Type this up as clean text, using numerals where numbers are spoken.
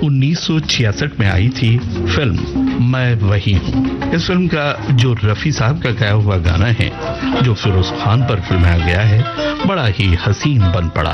1966 में आई थी फिल्म मैं वही हूँ। इस फिल्म का जो रफी साहब का गाया हुआ गाना है, जो फिरोज खान पर फिल्माया गया है, बड़ा ही हसीन बन पड़ा